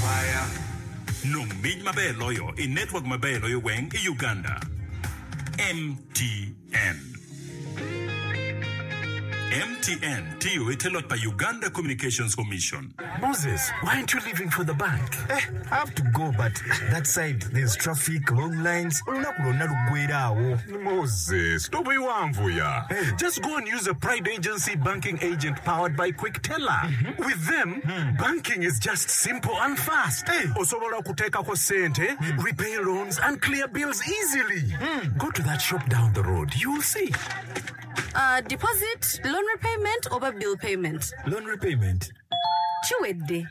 Fire. No meet mabelo yo in network mabelo yo weng in Uganda. MTN. MTN, TU Etelot by Uganda Communications Commission. Moses, why aren't you leaving for the bank? I have to go, but that side, there's traffic, long lines. Moses, just go and use a Pride Agency banking agent powered by Quick Teller. With them, banking is just simple and fast. Osobola kuteka ko sente, repay loans, and clear bills easily. Go to that shop down the road. You'll see. Deposit, loan repayment, or bill payment? Loan repayment. Chiwedde.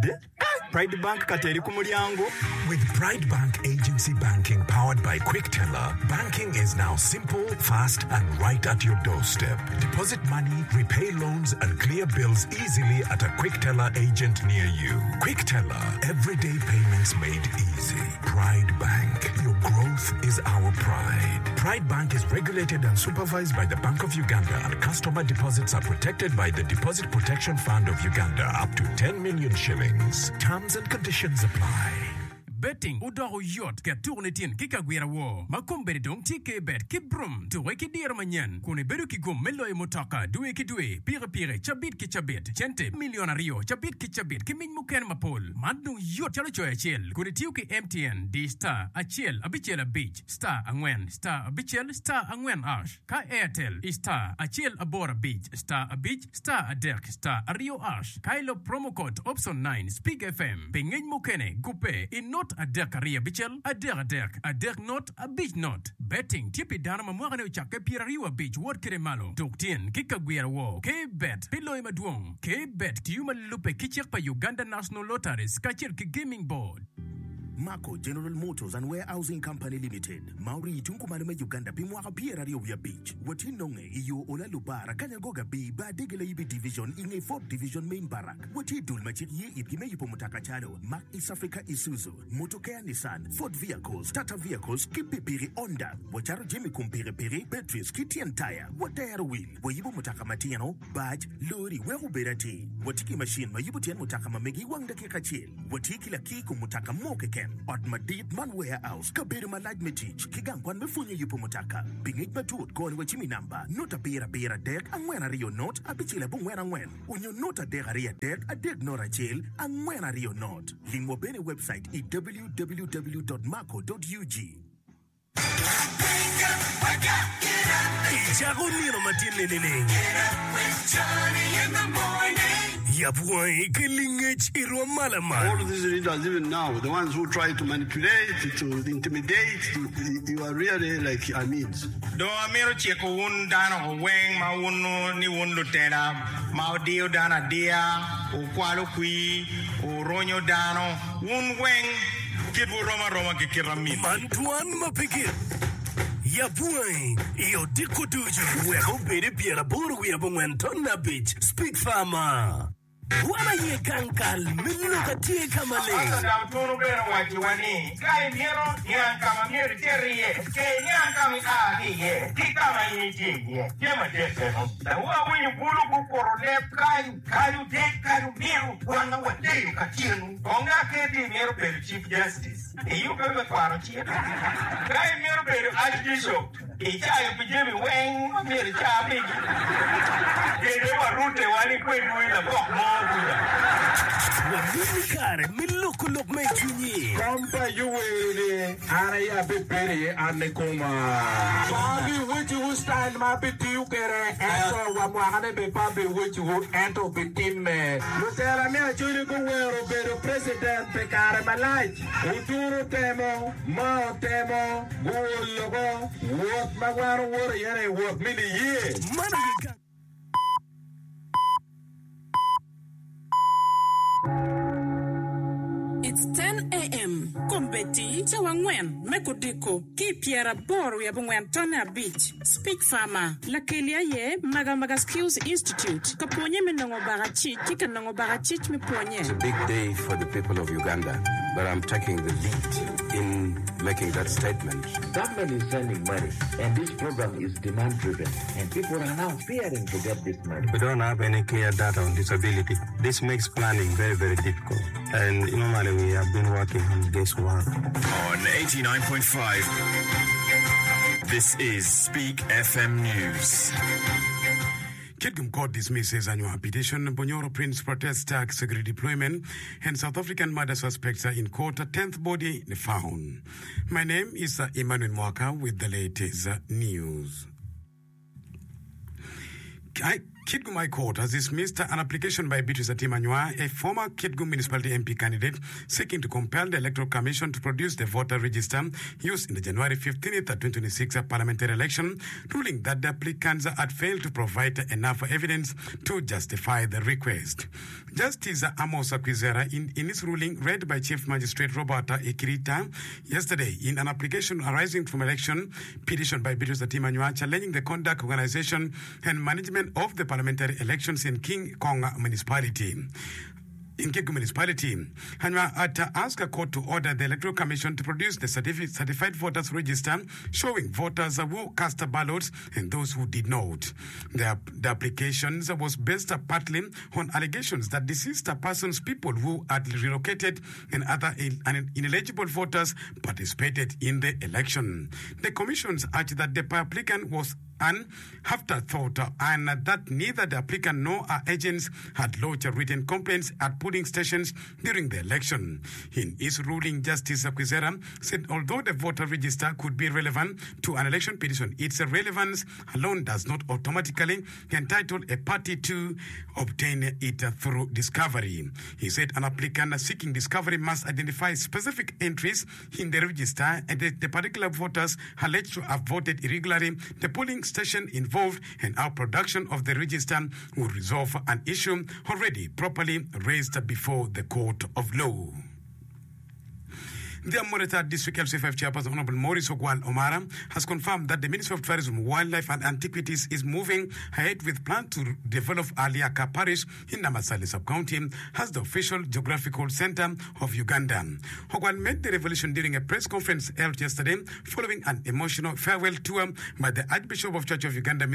Pride Bank kateri ku mulyango. With Pride Bank Agency Banking powered by Quick Teller, banking is now simple, fast, and right at your doorstep. Deposit money, repay loans, and clear bills easily at a Quick Teller agent near you. Quick Teller, everyday payments made easy. Pride Bank, your growth is our pride. Pride Bank is regulated and supervised by the Bank of Uganda, and customer deposits are protected by the Deposit Protection Fund of Uganda up to 10 million shillings. Terms and conditions apply. Betting udaro yacht ke tournetin kika gwira wo makombere dong tike bet ki brum to weki dir manyan kune beru ki gum melo motaka duwe ki duwe pire chabit ki chabit chente milionario chabit ki min muken mapol madung yacht chalo choya chel kune tiu ki MTN di star achel abichel beach star angwen star abichel star angwen ash ka Airtel star achel abora beach star a beach star adek star ario ash kailo promo code option 9 speak FM pengen mukene gupe in not a deck aria bichel, a deck not a beach not. Betting tipi dana mamwagane uchake pirariwa beach word kere malo. Doktien kika gwira wo. K-Bet pilo ima duong. K-Bet tiyuma lupe kichek pa Uganda National Lotteries kachir ki gaming board. Marco General Motors and Warehousing Company Limited. Mauri tunkumalume Uganda bimwaka pia radio ya beach. Wati nonge iyo ola lubara kanyagoga bi ba degele ibi division inge 4th division main barrack. Wati dulmachik ye ipime yupo mutaka chalo. Mac East Africa Isuzu. Motokea Nissan. Ford Vehicles. Tata Vehicles. Kipipiri Honda. Wacharo jemi kumpiri Batteries. Kitian Tire. Watayaro wheel. Wayibo mutaka matiano. Badge. Lori. Wehu berati. Watiki machine. Mayibo tian mutaka mamegi wangda kekachil. Watiki la kiku mutaka moke ken. At Madid Man Warehouse, Kabiru Malad Metich, Kigangwan Mefunya Yupumutaka, Bingit Batut, Gone Wachimi number, not a beer deck, and when a Rio note, a bitchila when and when you not a deck, a deck nor a jail, and when a Rio note. Limwobene website is www.marco.ug. Jagonino Martin Get up with Johnny in the morning. All of these leaders, even now, the ones who try to manipulate, to intimidate, you are really like Amids. Do amiro cheko un dana weng ma unu ni un lutera ma dio dana dia o kwalo kui o ronyo dano un weng kibu Roma kikiramin. Mantuan mapikir. Yapuai, io dico tujo, we hope it piera buru we abungwen tonna beach, speak farmer. Wana ye kankal, miluka tie kamale. Asa da mtunu bero wajiwani, kai miro, nyankama miro teriye, ke nyankami ahiye, kikama initiye, kema deseno. Da uwa winyu bulu kukorole, kayu miro, wanga wadeyu kachinu. Konga kedi miro peri Chief Justice. Iyo pepe kwaro chiye. Kai miro peri Archbishop. Ichayo pijemi weng, miro chabigi. Kede wa rute wani kwedu ila bok mo. Kare miluku lok me chunyi Kampa yuwele Araya bipere anekoma Babi which you stand ma biti ukere Ento wa mwagane bepabi which you ento bitime Lutera mea chuli kuwero Pero president pekare malaj Uturu temo Mao temo Guul logo Wot magwaro wore yere wot mini ye Mana yika It's 10 a.m. Kumbeti, Chawangwen, Mekudiko, Kipiera Boru Yabungwen Tona Beach, Speak Farmer, Lakelia Ye, Magamaga Skills Institute, Kaponye Menongo Barachit, Kikanongo Barachit Miponye. It's a big day for the people of Uganda. but I'm taking the lead in making that statement. Government is sending money, and this program is demand-driven, and people are now fearing to get this money. We don't have any clear data on disability. This makes planning very, very difficult. And normally we have been working on guesswork. On 89.5, this is Speak FM News. Kitgum Court dismisses annual petition. Bunyoro Prince protests tax security deployment, and South African murder suspects are in court. 10th body found. My name is Emmanuel Mwaka with the latest news. Kitgum High Court has dismissed an application by Beatrice Atimanywa, a former Kitgum Municipality MP candidate, seeking to compel the Electoral Commission to produce the voter register used in the January 15th, 2026 parliamentary election, ruling that the applicants had failed to provide enough evidence to justify the request. Justice Amos Kwizera, in his ruling read by Chief Magistrate Robert Ikirita yesterday in an application arising from election petition by Beatrice Atimanywa challenging the conduct, organization, and management of the parliamentary elections in King Kong Municipality. In Kitgum Municipality, Hanywa had asked a court to order the Electoral Commission to produce the certified voters register showing voters who cast ballots and those who did not. The applications was based partly on allegations that deceased persons, people who had relocated, and other ineligible voters participated in the election. The commissions urged that the applicant was an afterthought and that neither the applicant nor our agents had lodged written complaints at polling stations during the election. In his ruling, Justice Kwizera said although the voter register could be relevant to an election petition, its relevance alone does not automatically entitle a party to obtain it through discovery. He said an applicant seeking discovery must identify specific entries in the register and the particular voters alleged to have voted irregularly, the polling station involved, and our production of the register will resolve an issue already properly raised before the court of law. The Amorita District LC5 Chairperson Honorable Maurice Ogwal Omara has confirmed that the Ministry of Tourism, Wildlife and Antiquities is moving ahead with plans to develop Aliaka Parish in Namasale Sub-County as the official geographical center of Uganda. Ogwal made the revelation during a press conference held yesterday following an emotional farewell tour by the Archbishop of Church of Uganda,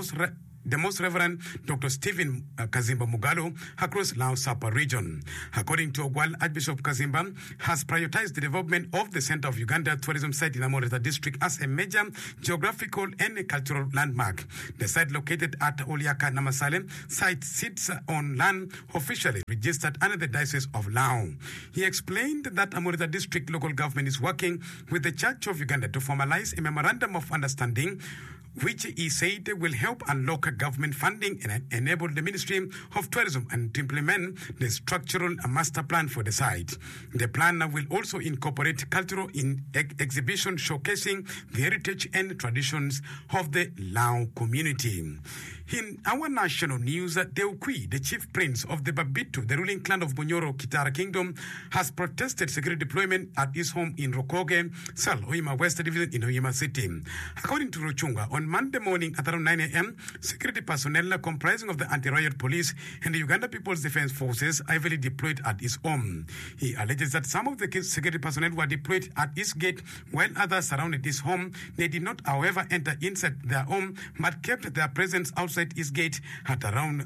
the Most Reverend Dr. Stephen Kazimba Mugalo, across Lao Sapa region. According to Ogwal, Archbishop Kazimba has prioritized the development of the Center of Uganda tourism site in Amorita district as a major geographical and cultural landmark. The site located at Oliaka Namasale site sits on land officially registered under the Diocese of Lao. He explained that Amorita district local government is working with the Church of Uganda to formalize a memorandum of understanding which he said will help unlock government funding and enable the Ministry of Tourism and to implement the structural master plan for the site. The plan will also incorporate cultural exhibition showcasing the heritage and traditions of the Lao community. In our national news, Deukui, the chief prince of the Babitu, the ruling clan of Bunyoro Kitara Kingdom, has protested security deployment at his home in Rokoge, Sal, Hoima West Division in Hoima City. According to Ruchunga, on Monday morning at around 9 a.m., security personnel comprising of the anti-riot police and the Uganda People's Defense Forces are heavily deployed at his home. He alleges that some of the security personnel were deployed at his gate while others surrounded his home. They did not, however, enter inside their home but kept their presence outside his gate at around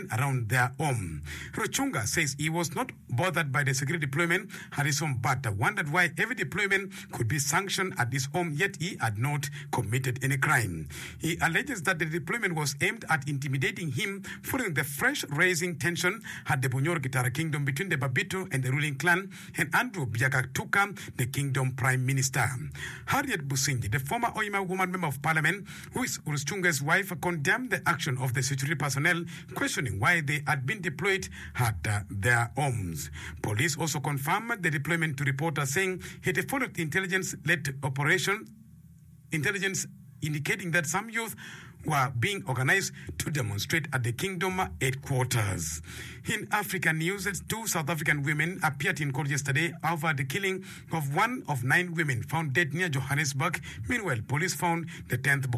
their home. Ruchunga says he was not bothered by the security deployment at his home, but wondered why every deployment could be sanctioned at his home, yet he had not committed any crime. He alleges that the deployment was aimed at intimidating him following the fresh raising tension at the Bunyoro Kitara Kingdom between the Babitu and the ruling clan and Andrew Byakatuka, the kingdom prime minister. Harriet Businji, the former Hoima woman member of parliament, who is Ruchunga's wife, condemned the action of the security personnel, questioning why they had been deployed at their homes. Police also confirmed the deployment to reporters, saying it followed intelligence-led operation, intelligence indicating that some youth were being organized to demonstrate at the kingdom headquarters. In African news, 2 South African women appeared in court yesterday over the killing of one of 9 women found dead near Johannesburg. Meanwhile, police found the 10th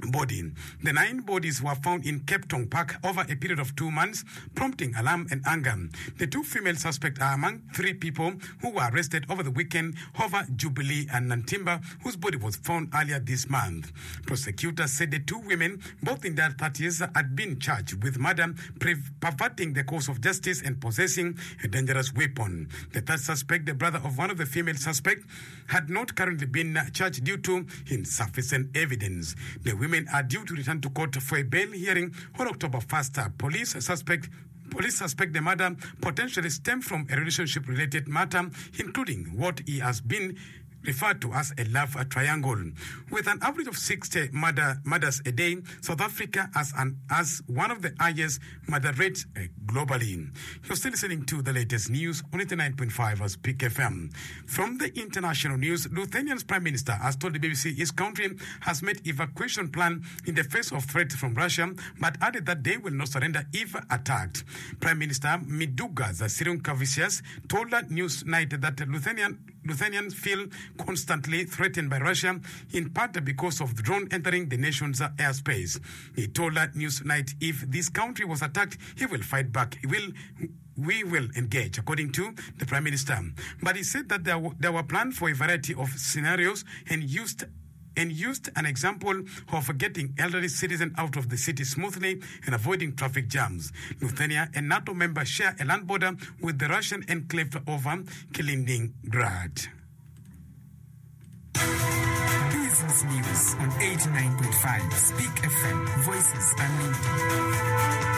body. The 9 bodies were found in Cape Town Park over a period of 2 months, prompting alarm and anger. The 2 female suspects are among 3 people who were arrested over the weekend over Jubilee and Nantimba, whose body was found earlier this month. Prosecutors said the 2 women, both in their 30s, had been charged with murder, perverting the course of justice and possessing a dangerous weapon. The 3rd suspect, the brother of one of the female suspects, had not currently been charged due to insufficient evidence. The women are due to return to court for a bail hearing on October 1st. Police suspect the murder potentially stemmed from a relationship-related matter, including what he has been referred to as a love triangle. With an average of 60 murders a day, South Africa has one of the highest murder rates globally. You're still listening to the latest news on 89.5 as Peak FM. From the international news, Lithuania's Prime Minister has told the BBC his country has made evacuation plan in the face of threats from Russia, but added that they will not surrender if attacked. Prime Minister Mindaugas Sirinkavicius told Newsnight that Lithuanians feel constantly threatened by Russia, in part because of the drone entering the nation's airspace. He told Newsnight if this country was attacked, he will fight back. We will engage, according to the Prime Minister. But he said that there were planned for a variety of scenarios and used an example of getting elderly citizens out of the city smoothly and avoiding traffic jams. Lithuania, a NATO member, share a land border with the Russian enclave over Kaliningrad. Business News on 89.5 Speak FM. Voices Unlimited.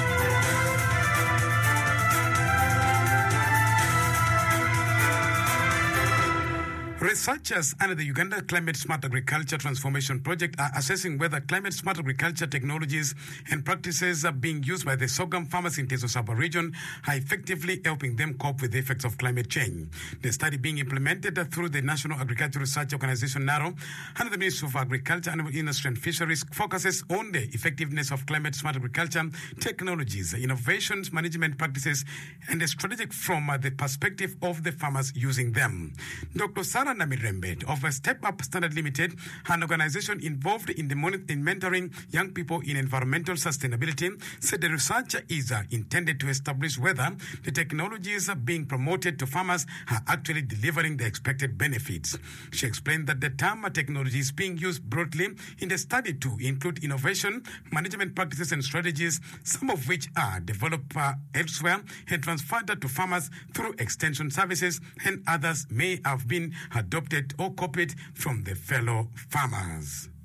Researchers under the Uganda Climate Smart Agriculture Transformation Project are assessing whether climate smart agriculture technologies and practices are being used by the sorghum farmers in Teso Saba region are effectively helping them cope with the effects of climate change. The study being implemented through the National Agricultural Research Organization, NARO, under the Ministry of Agriculture, Animal Industry and Fisheries, focuses on the effectiveness of climate smart agriculture technologies, innovations, management practices, and the strategic from the perspective of the farmers using them. Dr. Sarah Namirembe of Step Up Standard Limited, an organization involved in mentoring young people in environmental sustainability, said the research is intended to establish whether the technologies being promoted to farmers are actually delivering the expected benefits. She explained that the term technology is being used broadly in the study to include innovation, management practices and strategies, some of which are developed elsewhere and transferred to farmers through extension services, and others may have been adopted or copied from the fellow farmers.